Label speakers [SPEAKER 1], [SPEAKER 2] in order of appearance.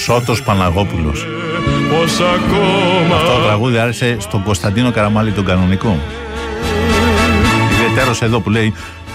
[SPEAKER 1] Σώτος Παναγόπουλος. Αυτό το τραγούδι άρεσε στον Κωνσταντίνο Καραμάλη τον κανονικό. Ιδιαιτέρως εδώ που λέει